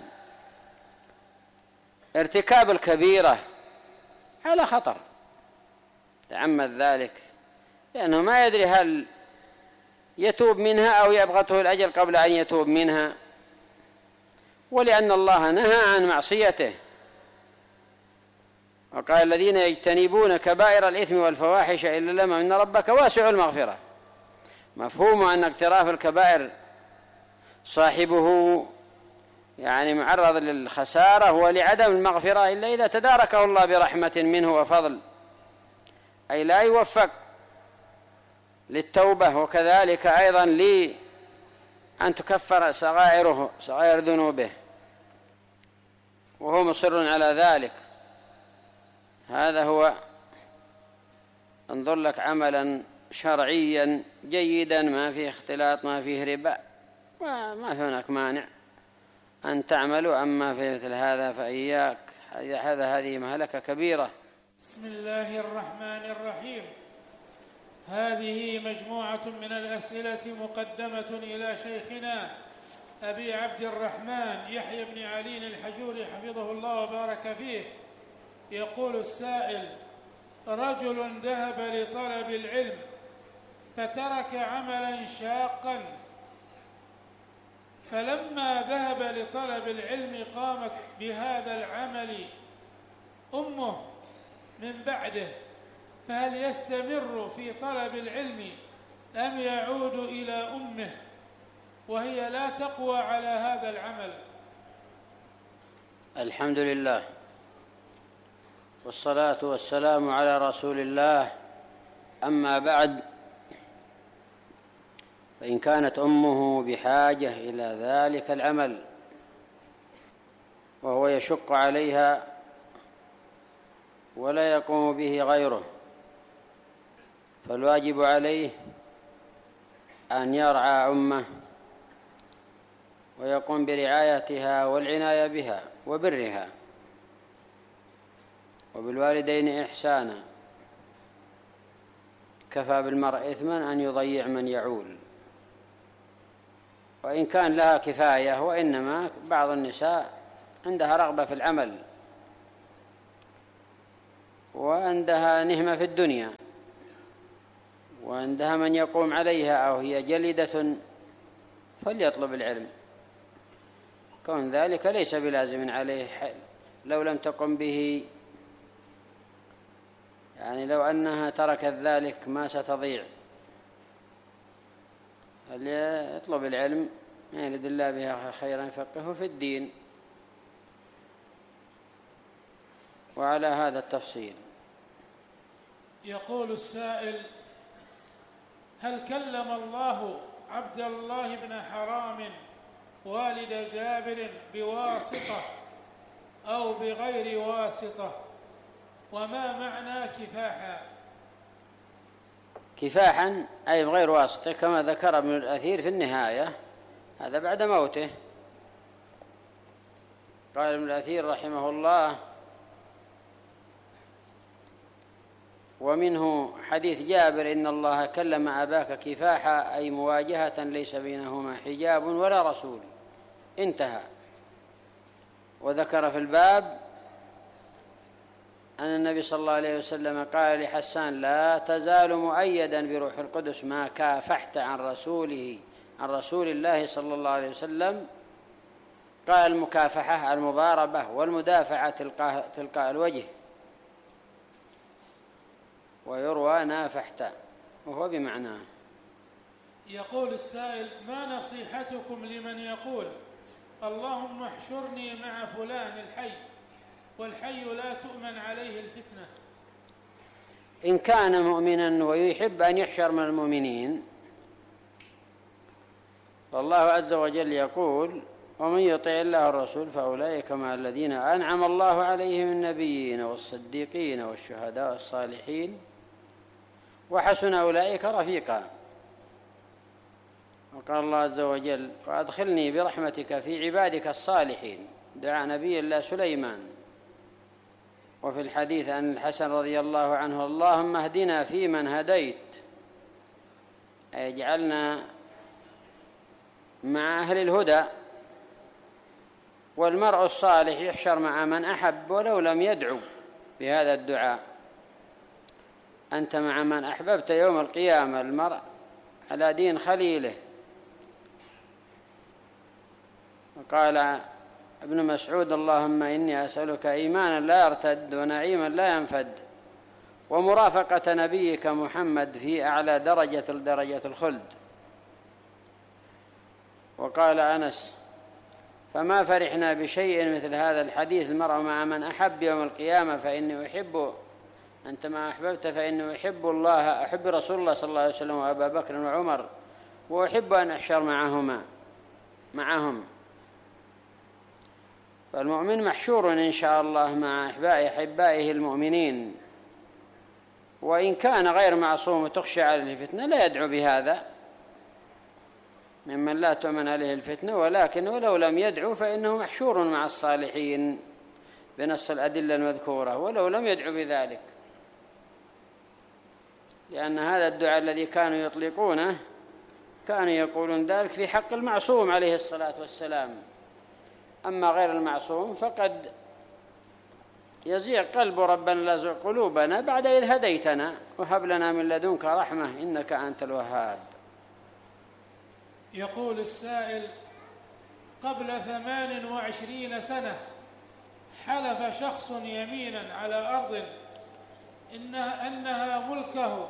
ارتكاب الكبيرة على خطر، تعمد ذلك لأنه ما يدري هل يتوب منها أو يبغته الأجل قبل أن يتوب منها، ولأن الله نهى عن معصيته. وقال: الذين يجتنبون كبائر الإثم والفواحش إلا لما إن ربك واسع المغفرة. مفهوم أن اقتراف الكبائر صاحبه يعني معرض للخسارة ولعدم المغفرة إلا إذا تداركه الله برحمة منه وفضل، أي لا يوفق للتوبة، وكذلك أيضا لأن تكفر صغائره صغائر ذنوبه وهو مصر على ذلك. هذا هو. انظر لك عملا شرعيا جيدا ما فيه اختلاط ما فيه ربا، وما في هناك مانع أن تعملوا. أما في مثل هذا فإياك، هذا هذه مهلكة كبيرة. بسم الله الرحمن الرحيم. هذه مجموعة من الأسئلة مقدمة إلى شيخنا أبي عبد الرحمن يحيى بن علي الحجوري حفظه الله وبارك فيه. يقول السائل: رجل ذهب لطلب العلم فترك عملا شاقا، فلما ذهب لطلب العلم قامت بهذا العمل أمه من بعده، فهل يستمر في طلب العلم أم يعود إلى أمه وهي لا تقوى على هذا العمل؟ الحمد لله والصلاة والسلام على رسول الله. أما بعد، فإن كانت أمه بحاجة إلى ذلك العمل وهو يشق عليها ولا يقوم به غيره، فالواجب عليه أن يرعى أمه ويقوم برعايتها والعناية بها وبرها، وبالوالدين إحسانا. كفى بالمرء إثما أن يضيع من يعول. وإن كان لها كفاية، وإنما بعض النساء عندها رغبة في العمل وعندها نهمة في الدنيا وعندها من يقوم عليها أو هي جليدة فليطلب العلم. كون ذلك ليس بلازم عليه لو لم تقم به، يعني لو أنها تركت ذلك ما ستضيع. فليطلب العلم ما يريد الله بها خيرا يفقهه في الدين. وعلى هذا التفصيل يقول السائل: هل كلم الله عبد الله بن حرام والد جابر بواسطة أو بغير واسطة؟ وما معنى كفاحا؟ كفاحا أي بغير واسطة، كما ذكر ابن الأثير في النهاية، هذا بعد موته. قال ابن الأثير رحمه الله: ومنه حديث جابر: إن الله كلم أباك كفاحا، أي مواجهة ليس بينهما حجاب ولا رسول. انتهى. وذكر في الباب أن النبي صلى الله عليه وسلم قال لحسان: لا تزال مؤيدا بروح القدس ما كافحت عن رسوله عن رسول الله صلى الله عليه وسلم. قال: المكافحة المضاربة والمدافعة تلقاء, تلقاء الوجه. ويروى نافحت وهو بمعناه. يقول السائل: ما نصيحتكم لمن يقول اللهم احشرني مع فلان الحي والحي لا تؤمن عليه الفتنة؟ إن كان مؤمنا ويحب أن يحشر من المؤمنين، فالله عز وجل يقول: ومن يطع الله والرسول فأولئك مع الذين أنعم الله عليهم من النبيين والصديقين والشهداء والصالحين وحسن أولئك رفيقا. وقال الله عز وجل: وأدخلني برحمتك في عبادك الصالحين. دعا نبي الله سليمان. وفي الحديث عن الحسن رضي الله عنه: اللهم اهدنا فيمن هديت، أي اجعلنا مع أهل الهدى. والمرء الصالح يحشر مع من أحب ولو لم يدعو بهذا الدعاء. أنت مع من أحببت يوم القيامة، المرء على دين خليله. وقال ابن مسعود: اللهم إني أسألك إيمانا لا يرتد ونعيما لا ينفد ومرافقة نبيك محمد في أعلى درجة درجة الخلد. وقال أنس: فما فرحنا بشيء مثل هذا الحديث: المرء مع من أحب يوم القيامة فإني أحب، أنت ما أحببت فإني أحب الله، أحب رسول الله صلى الله عليه وسلم وأبا بكر وعمر، وأحب أن أحشر معهما معهم. فالمؤمن محشور إن شاء الله مع أحبائه المؤمنين، وإن كان غير معصوم وتخشى عليه الفتنة لا يدعو بهذا ممن لا تؤمن عليه الفتنة، ولكن ولو لم يدعو فإنه محشور مع الصالحين بنص الأدلة المذكورة ولو لم يدعو بذلك، لأن هذا الدعاء الذي كانوا يطلقونه كانوا يقولون ذلك في حق المعصوم عليه الصلاة والسلام. أما غير المعصوم فقد يزيغ قلب ربنا لا يزغ قلوبنا بعد إذ هديتنا وهب لنا من لدنك رحمة إنك أنت الوهاب. يقول السائل: قبل ثمان وعشرين سنة حلف شخص يمينا على أرض إنها, أنها ملكه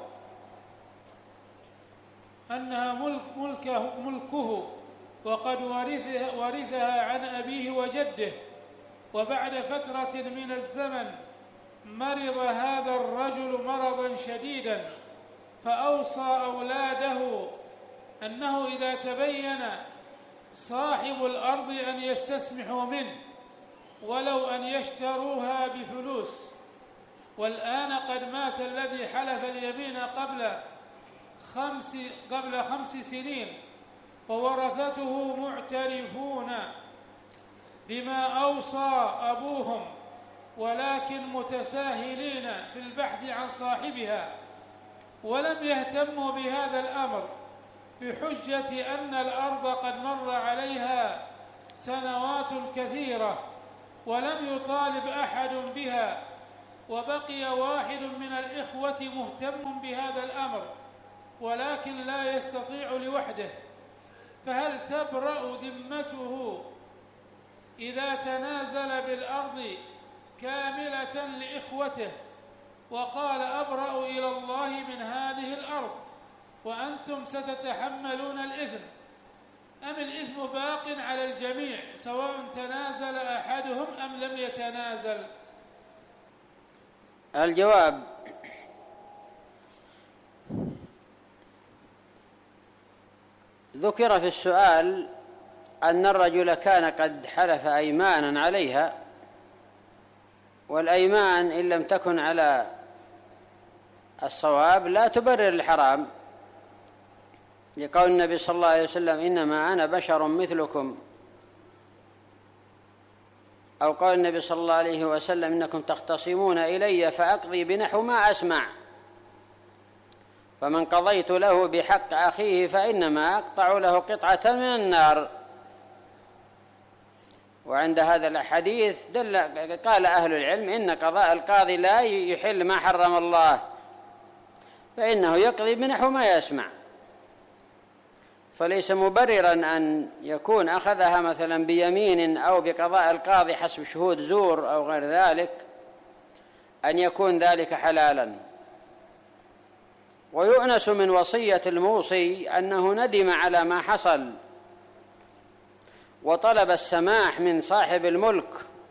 أنها ملك ملكه, ملكه وقد ورثها, ورثها عن أبيه وجده. وبعد فترة من الزمن مرض هذا الرجل مرضا شديدا، فأوصى أولاده أنه إذا تبين صاحب الأرض أن يستسمحوا منه ولو أن يشتروها بفلوس. والآن قد مات الذي حلف اليمين قبل خمس قبل خمس سنين، وورثته معترفون بما أوصى أبوهم، ولكن متساهلين في البحث عن صاحبها، ولم يهتموا بهذا الأمر بحجة أن الأرض قد مر عليها سنوات كثيرة ولم يطالب أحد بها، وبقي واحد من الإخوة مهتم بهذا الأمر ولكن لا يستطيع لوحده، فهل تبرأ ذمته إذا تنازل بالأرض كاملة لإخوته وقال أبرأ إلى الله من هذه الأرض وأنتم ستتحملون الإثم، أم الإثم باق على الجميع سواء تنازل أحدهم أم لم يتنازل؟ الجواب: ذكر في السؤال أن الرجل كان قد حلف أيمانا عليها، والأيمان إن لم تكن على الصواب لا تبرر الحرام، لقول النبي صلى الله عليه وسلم: إنما أنا بشر مثلكم، أو قال النبي صلى الله عليه وسلم: إنكم تختصمون إلي فأقضي بنحو ما أسمع، فمن قضيت له بحق أخيه فإنما أقطع له قطعة من النار. وعند هذا الحديث دل قال أهل العلم إن قضاء القاضي لا يحل ما حرم الله، فإنه يقضي بنحو ما يسمع، فليس مبررا أن يكون أخذها مثلا بيمين أو بقضاء القاضي حسب شهود زور أو غير ذلك أن يكون ذلك حلالا. ويؤنس من وصية الموصي أنه ندم على ما حصل وطلب السماح من صاحب الملك،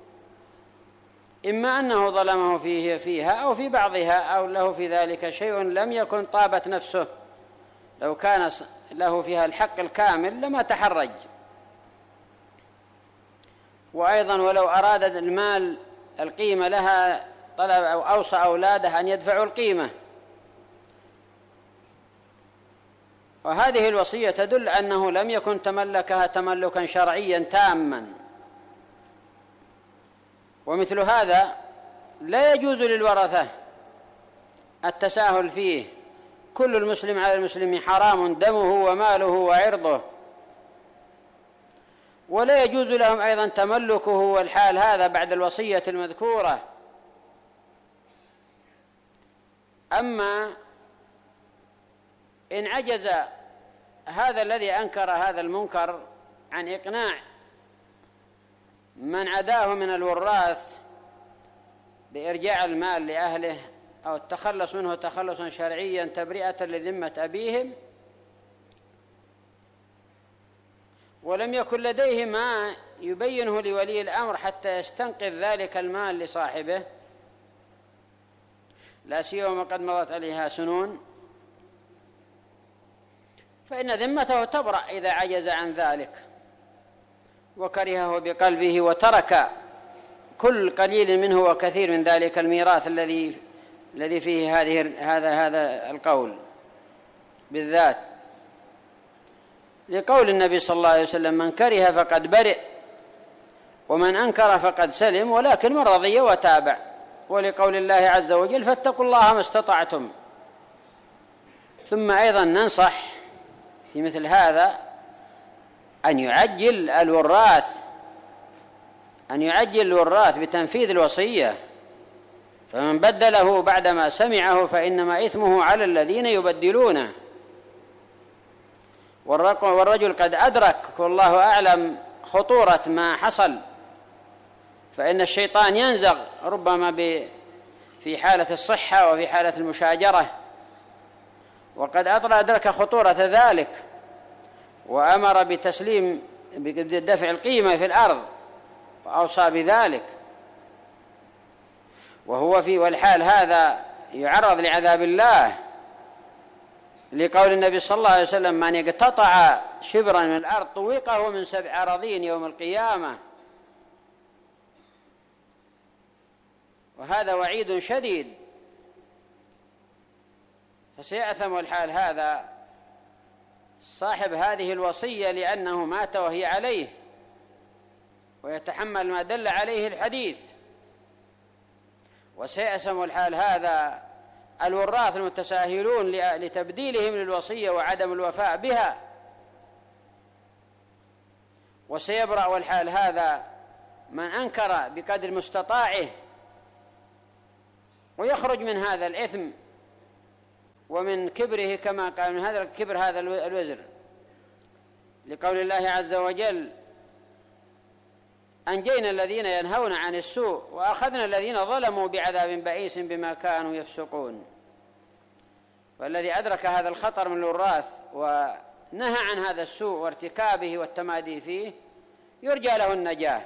إما أنه ظلمه فيه فيها أو في بعضها أو له في ذلك شيء لم يكن طابت نفسه، لو كان له فيها الحق الكامل لما تحرج. وأيضا ولو أراد المال القيمة لها طلب أو أوصى أولاده أن يدفعوا القيمة. وهذه الوصية تدل أنه لم يكن تملكها تملكا شرعيا تاما، ومثل هذا لا يجوز للورثة التساهل فيه. كل المسلم على المسلم حرام دمه وماله وعرضه، ولا يجوز لهم أيضا تملكه والحال هذا بعد الوصية المذكورة. أما إن عجز هذا الذي أنكر هذا المنكر عن إقناع من عداه من الوراث بإرجاع المال لأهله أو التخلص منه تخلصا شرعيا تبرئة لذمة أبيهم، ولم يكن لديه ما يبينه لولي الأمر حتى يستنقذ ذلك المال لصاحبه، لا سيما قد مضت عليها سنون، فإن ذمته تبرأ إذا عجز عن ذلك وكرهه بقلبه وترك كل قليل منه وكثير من ذلك الميراث الذي الذي فيه هذه هذا هذا القول بالذات، لقول النبي صلى الله عليه وسلم: من كره فقد برئ ومن أنكر فقد سلم، ولكن من رضي وتابع، ولقول الله عز وجل: فاتقوا الله ما استطعتم. ثم أيضا ننصح في مثل هذا أن يعجل الوراث أن يعجل الوراث بتنفيذ الوصية، فمن بدله بعدما سمعه فإنما إثمه على الذين يبدلونه. والرجل قد أدرك والله أعلم خطورة ما حصل، فإن الشيطان ينزغ ربما في حالة الصحة وفي حالة المشاجرة، وقد أدرك خطورة ذلك وأمر بتسليم بدفع القيمة في الأرض وأوصى بذلك، وهو في والحال هذا يعرض لعذاب الله، لقول النبي صلى الله عليه وسلم: من يقتطع شبرا من الأرض طوقه من سبع أراضين يوم القيامة. وهذا وعيد شديد، فسيأثم والحال هذا صاحب هذه الوصية لأنه مات وهي عليه، ويتحمل ما دل عليه الحديث. وسيأثم الحال هذا الوراث المتساهلون لتبديلهم للوصية وعدم الوفاء بها. وسيبرأ والحال هذا من أنكر بقدر مستطاعه ويخرج من هذا الإثم ومن كبره، كما قال من هذا الكبر هذا الوزر، لقول الله عز وجل: أنجينا الذين ينهون عن السوء وأخذنا الذين ظلموا بعذاب بئيس بما كانوا يفسقون. والذي أدرك هذا الخطر من الوراث ونهى عن هذا السوء وارتكابه والتمادي فيه يرجى له النجاة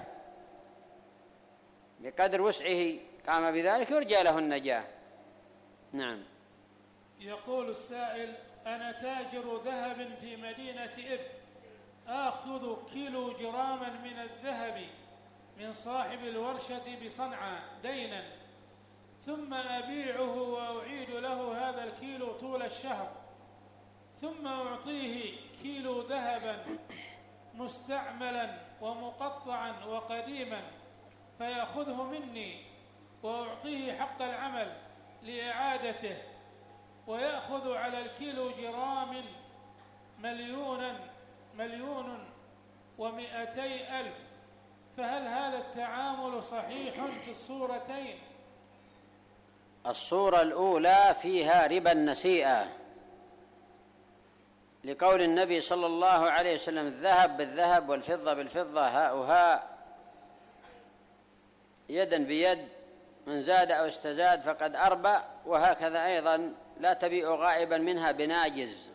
بقدر وسعه، قام بذلك يرجى له النجاة. نعم. يقول السائل: أنا تاجر ذهب في مدينة إب، آخذ كيلو جراما من الذهب من صاحب الورشة بصنعاء دينا، ثم أبيعه وأعيد له هذا الكيلو طول الشهر، ثم أعطيه كيلو ذهبا مستعملا ومقطعا وقديما فيأخذه مني، وأعطيه حق العمل لإعادته، ويأخذ على الكيلو جرام مليونا مليون ومئتي ألف، فهل هذا التعامل صحيح في الصورتين؟ الصورة الأولى فيها ربا النسيئة، لقول النبي صلى الله عليه وسلم: الذهب بالذهب والفضة بالفضة هاء هاء يدا بيد، من زاد أو استزاد فقد أربى. وهكذا أيضا لا تبيع غائبا منها بناجز.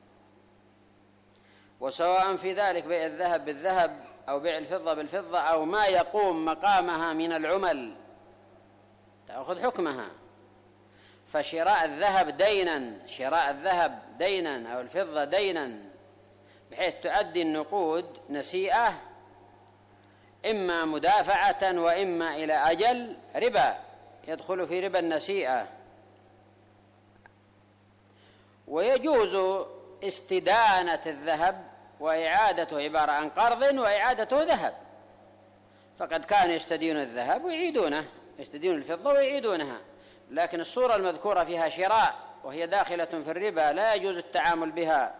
وسواء في ذلك بيع الذهب بالذهب أو بيع الفضة بالفضة أو ما يقوم مقامها من العمل تأخذ حكمها. فشراء الذهب دينا شراء الذهب دينا أو الفضة دينا بحيث تؤدي النقود نسيئة، إما مدافعة وإما إلى أجل، ربا يدخل في ربا النسيئة. ويجوز استدانة الذهب وإعادته، عبارة عن قرض وإعادته ذهب، فقد كانوا يستدينون الذهب ويعيدونه، يستدينون الفضة ويعيدونها. لكن الصورة المذكورة فيها شراء وهي داخلة في الربا لا يجوز التعامل بها.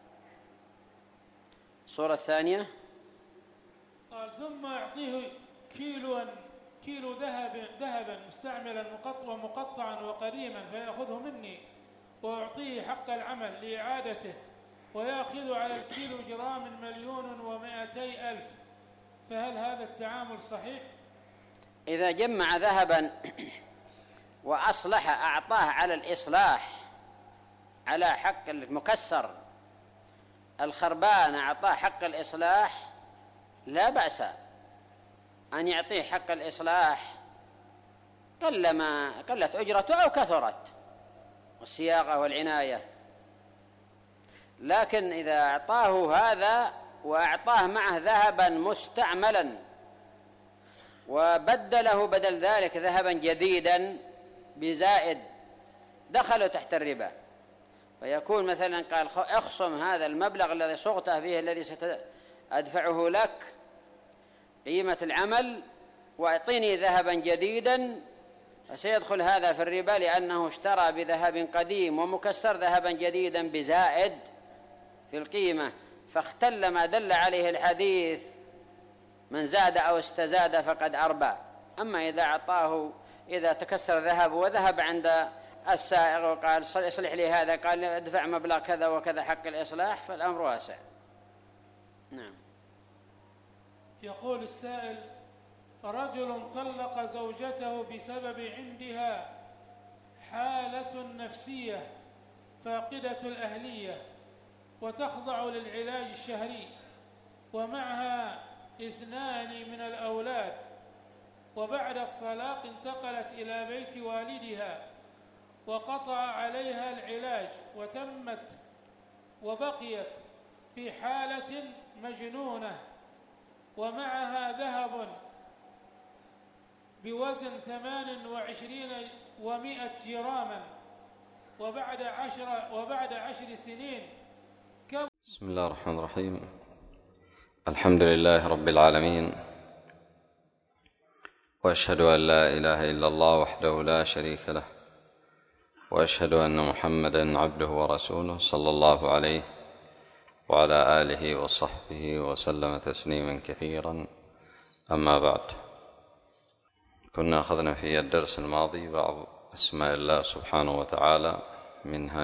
الصورة الثانية قال: ثم أعطيه كيلو كيلو ذهب ذهبا مستعملا ومقطعا وقديما فيأخذه مني، وأعطيه حق العمل لإعادته، ويأخذ على الكيلو جرام مليون ومائتي ألف، فهل هذا التعامل صحيح؟ إذا جمع ذهبا وأصلح أعطاه على الإصلاح، على حق المكسر الخربان أعطاه حق الإصلاح، لا بأس أن يعطيه حق الإصلاح قلما قلت أجرته أو كثرت، والصياغة والعناية. لكن إذا أعطاه هذا وأعطاه معه ذهبا مستعملا وبدله بدل ذلك ذهبا جديدا بزائد، دخلوا تحت الربا. فيكون مثلا قال: اخصم هذا المبلغ الذي صغته به الذي سأدفعه لك قيمة العمل وأعطيني ذهبا جديدا، فسيدخل هذا في الربا، لأنه اشترى بذهب قديم ومكسر ذهبا جديدا بزائد في القيمة، فاختل ما دل عليه الحديث: من زاد أو استزاد فقد أربى. أما إذا أعطاه، إذا تكسر ذهب وذهب عند السائق وقال: اصلح لي هذا، قال: ادفع مبلغ كذا وكذا حق الإصلاح، فالأمر واسع. نعم. يقول السائل: رجل طلق زوجته بسبب عندها حالة نفسية فاقدة الأهلية وتخضع للعلاج الشهري، ومعها اثنان من الأولاد، وبعد الطلاق انتقلت إلى بيت والدها وقطع عليها العلاج وتمت وبقيت في حالة مجنونة، ومعها ذهب بوزن ثمان وعشرين ومائة جراما، وبعد عشر وبعد عشر سنين كم. بسم الله الرحمن الرحيم. الحمد لله رب العالمين، وأشهد أن لا إله إلا الله وحده لا شريك له، وأشهد أن محمدًا عبده ورسوله صلى الله عليه وعلى آله وصحبه وسلم تسليما كثيرا. أما بعد، كنا أخذنا في الدرس الماضي بعض أسماء الله سبحانه وتعالى، منها